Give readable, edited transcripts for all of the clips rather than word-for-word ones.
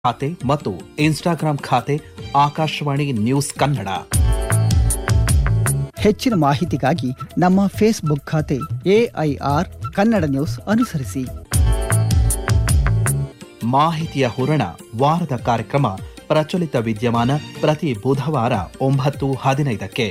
ಖಾತೆ ಮತ್ತು ಇನ್ಸ್ಟಾಗ್ರಾಂ ಖಾತೆ ಆಕಾಶವಾಣಿ ನ್ಯೂಸ್ ಕನ್ನಡ. ಹೆಚ್ಚಿನ ಮಾಹಿತಿಗಾಗಿ ನಮ್ಮ ಫೇಸ್ಬುಕ್ ಖಾತೆ AIR ಕನ್ನಡ ನ್ಯೂಸ್ ಅನುಸರಿಸಿ. ಮಾಹಿತಿಯ ಹೂರಣ ವಾರದ ಕಾರ್ಯಕ್ರಮ ಪ್ರಚಲಿತ ವಿದ್ಯಮಾನ ಪ್ರತಿ ಬುಧವಾರ 9:15ಕ್ಕೆ.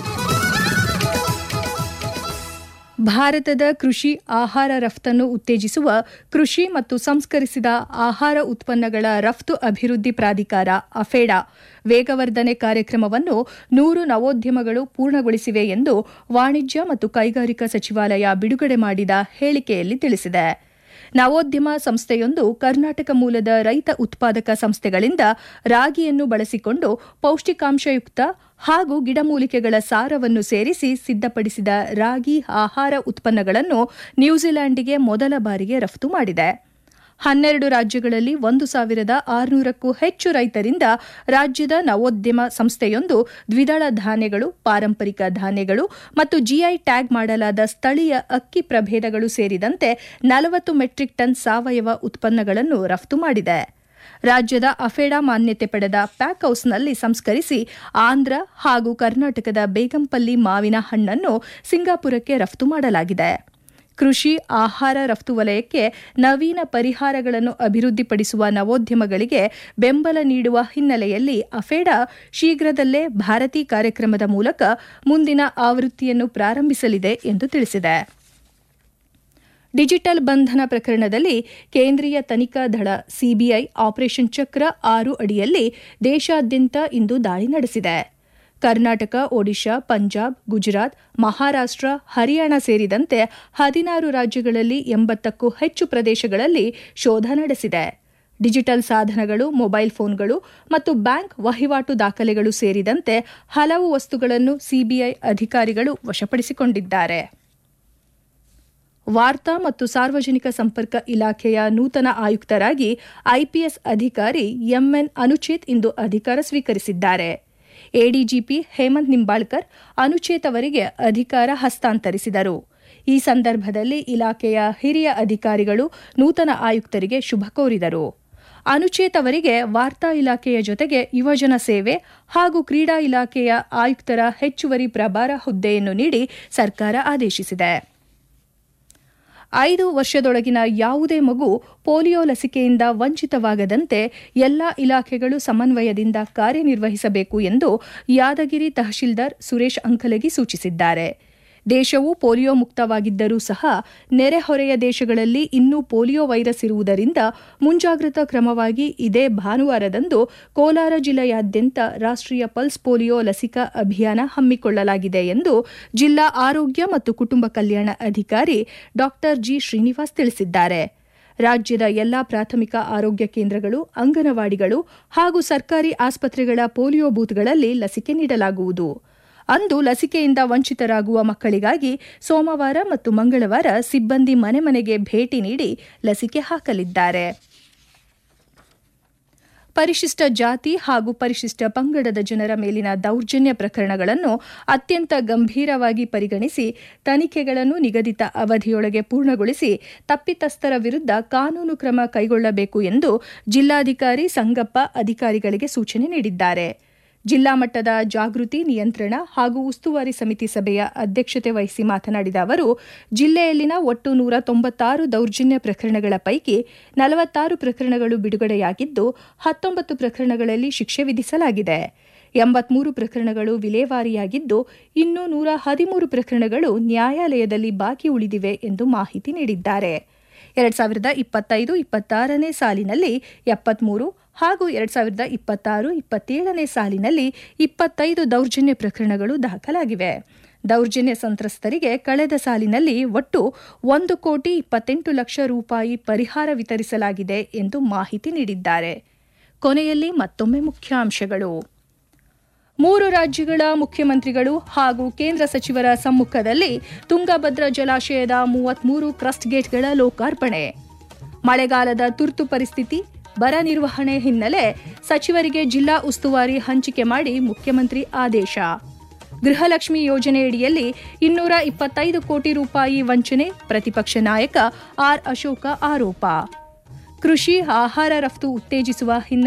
ಭಾರತದ ಕೃಷಿ ಆಹಾರ ರಫ್ತನ್ನು ಉತ್ತೇಜಿಸುವ ಕೃಷಿ ಮತ್ತು ಸಂಸ್ಕರಿಸಿದ ಆಹಾರ ಉತ್ಪನ್ನಗಳ ರಫ್ತು ಅಭಿವೃದ್ಧಿ ಪ್ರಾಧಿಕಾರ ಅಫೆಡಾ ವೇಗವರ್ಧನೆ ಕಾರ್ಯಕ್ರಮವನ್ನು 100 ನವೋದ್ಯಮಗಳು ಪೂರ್ಣಗೊಳಿಸಿವೆ ಎಂದು ವಾಣಿಜ್ಯ ಮತ್ತು ಕೈಗಾರಿಕಾ ಸಚಿವಾಲಯ ಬಿಡುಗಡೆ ಮಾಡಿದ ಹೇಳಿಕೆಯಲ್ಲಿ ತಿಳಿಸಿದೆ. ನವೋದ್ಯಮ ಸಂಸ್ಥೆಯೊಂದು ಕರ್ನಾಟಕ ಮೂಲದ ರೈತ ಉತ್ಪಾದಕ ಸಂಸ್ಥೆಗಳಿಂದ ರಾಗಿಯನ್ನು ಬಳಸಿಕೊಂಡು ಪೌಷ್ಟಿಕಾಂಶಯುಕ್ತ ಹಾಗೂ ಗಿಡಮೂಲಿಕೆಗಳ ಸಾರವನ್ನು ಸೇರಿಸಿ ಸಿದ್ಧಪಡಿಸಿದ ರಾಗಿ ಆಹಾರ ಉತ್ಪನ್ನಗಳನ್ನು ನ್ಯೂಜಿಲೆಂಡ್ಗೆ ಮೊದಲ ಬಾರಿಗೆ ರಫ್ತು ಮಾಡಿದೆ. 12 ರಾಜ್ಯಗಳಲ್ಲಿ 1,600ಕ್ಕೂ ಹೆಚ್ಚು ರೈತರಿಂದ ರಾಜ್ಯದ ನವೋದ್ಯಮ ಸಂಸ್ಥೆಯೊಂದು ದ್ವಿದಳ ಧಾನ್ಯಗಳು, ಪಾರಂಪರಿಕ ಧಾನ್ಯಗಳು ಮತ್ತು GI ಟ್ಯಾಗ್ ಮಾಡಲಾದ ಸ್ಥಳೀಯ ಅಕ್ಕಿ ಪ್ರಭೇದಗಳು ಸೇರಿದಂತೆ 40 ಮೆಟ್ರಿಕ್ ಟನ್ ಸಾವಯವ ಉತ್ಪನ್ನಗಳನ್ನು ರಫ್ತು ಮಾಡಿದೆ. ರಾಜ್ಯದ ಅಫೆಡಾ ಮಾನ್ಯತೆ ಪಡೆದ ಪ್ಯಾಕ್ ಹೌಸ್ನಲ್ಲಿ ಸಂಸ್ಕರಿಸಿ ಆಂಧ್ರ ಹಾಗೂ ಕರ್ನಾಟಕದ ಬೇಗಂಪಲ್ಲಿ ಮಾವಿನ ಹಣ್ಣನ್ನು ಸಿಂಗಾಪುರಕ್ಕೆ ರಫ್ತು ಮಾಡಲಾಗಿದೆ. ಕೃಷಿ ಆಹಾರ ರಫ್ತು ವಲಯಕ್ಕೆ ನವೀನ ಪರಿಹಾರಗಳನ್ನು ಅಭಿವೃದ್ಧಿಪಡಿಸುವ ನವೋದ್ಯಮಗಳಿಗೆ ಬೆಂಬಲ ನೀಡುವ ಹಿನ್ನೆಲೆಯಲ್ಲಿ ಅಫೆಡಾ ಶೀಘ್ರದಲ್ಲೇ ಭಾರತಿ ಕಾರ್ಯಕ್ರಮದ ಮೂಲಕ ಮುಂದಿನ ಆವೃತ್ತಿಯನ್ನು ಪ್ರಾರಂಭಿಸಲಿದೆ ಎಂದು ತಿಳಿಸಿದೆ. ಡಿಜಿಟಲ್ ಬಂಧನ ಪ್ರಕರಣದಲ್ಲಿ ಕೇಂದ್ರೀಯ ತನಿಖಾ ದಳ ಸಿಬಿಐ ಆಪರೇಷನ್ ಚಕ್ರ 6 ಅಡಿಯಲ್ಲಿ ದೇಶಾದ್ಯಂತ ಇಂದು ದಾಳಿ ನಡೆಸಿದೆ. ಕರ್ನಾಟಕ, ಒಡಿಶಾ, ಪಂಜಾಬ್, ಗುಜರಾತ್, ಮಹಾರಾಷ್ಟ್ರ, ಹರಿಯಾಣ ಸೇರಿದಂತೆ 16 ರಾಜ್ಯಗಳಲ್ಲಿ 80ಕ್ಕೂ ಹೆಚ್ಚು ಪ್ರದೇಶಗಳಲ್ಲಿ ಶೋಧ ನಡೆಸಿದೆ. ಡಿಜಿಟಲ್ ಸಾಧನಗಳು, ಮೊಬೈಲ್ ಫೋನ್ಗಳು ಮತ್ತು ಬ್ಯಾಂಕ್ ವಹಿವಾಟು ದಾಖಲೆಗಳು ಸೇರಿದಂತೆ ಹಲವು ವಸ್ತುಗಳನ್ನು ಸಿಬಿಐ ಅಧಿಕಾರಿಗಳು ವಶಪಡಿಸಿಕೊಂಡಿದ್ದಾರೆ. ವಾರ್ತಾ ಮತ್ತು ಸಾರ್ವಜನಿಕ ಸಂಪರ್ಕ ಇಲಾಖೆಯ ನೂತನ ಆಯುಕ್ತರಾಗಿ ಐಪಿಎಸ್ ಅಧಿಕಾರಿ ಎಂಎನ್ ಅನುಚೇತ್ ಇಂದು ಅಧಿಕಾರ ಸ್ವೀಕರಿಸಿದ್ದಾರೆ. ಎಡಿಜಿಪಿ ಹೇಮಂತ್ ನಿಂಬಾಳ್ಕರ್ ಅನುಚೇತ್ ಅವರಿಗೆ ಅಧಿಕಾರ ಹಸ್ತಾಂತರಿಸಿದರು. ಈ ಸಂದರ್ಭದಲ್ಲಿ ಇಲಾಖೆಯ ಹಿರಿಯ ಅಧಿಕಾರಿಗಳು ನೂತನ ಆಯುಕ್ತರಿಗೆ ಶುಭ ಕೋರಿದರು. ಅನುಚೇತ್ ಅವರಿಗೆ ವಾರ್ತಾ ಇಲಾಖೆಯ ಜೊತೆಗೆ ಯುವಜನ ಸೇವೆ ಹಾಗೂ ಕ್ರೀಡಾ ಇಲಾಖೆಯ ಆಯುಕ್ತರ ಹೆಚ್ಚುವರಿ ಪ್ರಭಾರ ಹುದ್ದೆಯನ್ನು ನೀಡಿ ಸರ್ಕಾರ ಆದೇಶಿಸಿದೆ. 5 ವರ್ಷದೊಳಗಿನ ಯಾವುದೇ ಮಗು ಪೋಲಿಯೋ ಲಸಿಕೆಯಿಂದ ವಂಚಿತವಾಗದಂತೆ ಎಲ್ಲಾ ಇಲಾಖೆಗಳು ಸಮನ್ವಯದಿಂದ ಕಾರ್ಯನಿರ್ವಹಿಸಬೇಕು ಎಂದು ಯಾದಗಿರಿ ತಹಶೀಲ್ದಾರ್ ಸುರೇಶ್ ಅಂಕಲಗಿ ಸೂಚಿಸಿದ್ದಾರೆ. ದೇಶವು ಪೋಲಿಯೋ ಮುಕ್ತವಾಗಿದ್ದರೂ ಸಹ ನೆರೆಹೊರೆಯ ದೇಶಗಳಲ್ಲಿ ಇನ್ನೂ ಪೋಲಿಯೋ ವೈರಸ್ ಇರುವುದರಿಂದ ಮುಂಜಾಗ್ರತಾ ಕ್ರಮವಾಗಿ ಇದೇ ಭಾನುವಾರದಂದು ಕೋಲಾರ ಜಿಲ್ಲೆಯಾದ್ಯಂತ ರಾಷ್ಟ್ರೀಯ ಪಲ್ಸ್ ಪೋಲಿಯೋ ಲಸಿಕಾ ಅಭಿಯಾನ ಹಮ್ಮಿಕೊಳ್ಳಲಾಗಿದೆ ಎಂದು ಜಿಲ್ಲಾ ಆರೋಗ್ಯ ಮತ್ತು ಕುಟುಂಬ ಕಲ್ಯಾಣ ಅಧಿಕಾರಿ ಡಾ ಜಿ ಶ್ರೀನಿವಾಸ್ ತಿಳಿಸಿದ್ದಾರೆ. ರಾಜ್ಯದ ಎಲ್ಲಾ ಪ್ರಾಥಮಿಕ ಆರೋಗ್ಯ ಕೇಂದ್ರಗಳು, ಅಂಗನವಾಡಿಗಳು ಹಾಗೂ ಸರ್ಕಾರಿ ಆಸ್ಪತ್ರೆಗಳ ಪೋಲಿಯೋ ಬೂತ್ಗಳಲ್ಲಿ ಲಸಿಕೆ ನೀಡಲಾಗುವುದು. ಅಂದು ಲಸಿಕೆಯಿಂದ ವಂಚಿತರಾಗುವ ಮಕ್ಕಳಿಗಾಗಿ ಸೋಮವಾರ ಮತ್ತು ಮಂಗಳವಾರ ಸಿಬ್ಬಂದಿ ಮನೆ ಮನೆಗೆ ಭೇಟಿ ನೀಡಿ ಲಸಿಕೆ ಹಾಕಲಿದ್ದಾರೆ. ಪರಿಶಿಷ್ಟ ಜಾತಿ ಹಾಗೂ ಪರಿಶಿಷ್ಟ ಪಂಗಡದ ಜನರ ಮೇಲಿನ ದೌರ್ಜನ್ಯ ಪ್ರಕರಣಗಳನ್ನು ಅತ್ಯಂತ ಗಂಭೀರವಾಗಿ ಪರಿಗಣಿಸಿ ತನಿಖೆಗಳನ್ನು ನಿಗದಿತ ಅವಧಿಯೊಳಗೆ ಪೂರ್ಣಗೊಳಿಸಿ ತಪ್ಪಿತಸ್ಥರ ವಿರುದ್ಧ ಕಾನೂನು ಕ್ರಮ ಕೈಗೊಳ್ಳಬೇಕು ಎಂದು ಜಿಲ್ಲಾಧಿಕಾರಿ ಸಂಗಪ್ಪ ಅಧಿಕಾರಿಗಳಿಗೆ ಸೂಚನೆ ನೀಡಿದ್ದಾರೆ. ಜಿಲ್ಲಾ ಮಟ್ಟದ ಜಾಗೃತಿ, ನಿಯಂತ್ರಣ ಹಾಗೂ ಉಸ್ತುವಾರಿ ಸಮಿತಿ ಸಭೆಯ ಅಧ್ಯಕ್ಷತೆ ವಹಿಸಿ ಮಾತನಾಡಿದ ಅವರು, ಜಿಲ್ಲೆಯಲ್ಲಿನ ಒಟ್ಟು 196 ದೌರ್ಜನ್ಯ ಪ್ರಕರಣಗಳ ಪೈಕಿ 46 ಪ್ರಕರಣಗಳು ಬಿಡುಗಡೆಯಾಗಿದ್ದು 19 ಪ್ರಕರಣಗಳಲ್ಲಿ ಶಿಕ್ಷೆ ವಿಧಿಸಲಾಗಿದೆ. 83 ಪ್ರಕರಣಗಳು ವಿಲೇವಾರಿಯಾಗಿದ್ದು ಇನ್ನು 113 ಪ್ರಕರಣಗಳು ನ್ಯಾಯಾಲಯದಲ್ಲಿ ಬಾಕಿ ಉಳಿದಿವೆ ಎಂದು ಮಾಹಿತಿ ನೀಡಿದ್ದಾರೆ. 2025-26ನೇ ಸಾಲಿನಲ್ಲಿ 73 ಹಾಗೂ 2026-27ನೇ ಸಾಲಿನಲ್ಲಿ 25 ದೌರ್ಜನ್ಯ ಪ್ರಕರಣಗಳು ದಾಖಲಾಗಿವೆ. ದೌರ್ಜನ್ಯ ಸಂತ್ರಸ್ತರಿಗೆ ಕಳೆದ ಸಾಲಿನಲ್ಲಿ ಒಟ್ಟು 1,28,00,000 ರೂಪಾಯಿ ಪರಿಹಾರ ವಿತರಿಸಲಾಗಿದೆ ಎಂದು ಮಾಹಿತಿ ನೀಡಿದ್ದಾರೆ. ಕೊನೆಯಲ್ಲಿ ಮತ್ತೊಮ್ಮೆ ಮುಖ್ಯಾಂಶಗಳು. 3 ರಾಜ್ಯಗಳ ಮುಖ್ಯಮಂತ್ರಿಗಳು ಹಾಗೂ ಕೇಂದ್ರ ಸಚಿವರ ಸಮ್ಮುಖದಲ್ಲಿ ತುಂಗಭದ್ರಾ ಜಲಾಶಯದ 33 ಕ್ರಸ್ಟ್ ಗೇಟ್ಗಳ ಲೋಕಾರ್ಪಣೆ. ಮಳೆಗಾಲದ ತುರ್ತು ಪರಿಸ್ಥಿತಿ, ಬರ ನಿರ್ವಹಣೆ ಹಿನ್ನೆಲೆ ಸಚಿವರಿಗೆ ಜಿಲ್ಲಾ ಉಸ್ತುವಾರಿ ಹಂಚಿಕೆ ಮಾಡಿ ಮುಖ್ಯಮಂತ್ರಿ ಆದೇಶ. ಗೃಹಲಕ್ಷ್ಮಿ ಯೋಜನೆಯಡಿಯಲ್ಲಿ 225 ಕೋಟಿ ರೂಪಾಯಿ ವಂಚನೆ, ಪ್ರತಿಪಕ್ಷ ನಾಯಕ ಆರ್ ಅಶೋಕ ಆರೋಪ. ಕೃಷಿ ಆಹಾರ ರಫ್ತು ಉತ್ತೇಜಿಸುವ ಹಿನ್ನೆಲೆ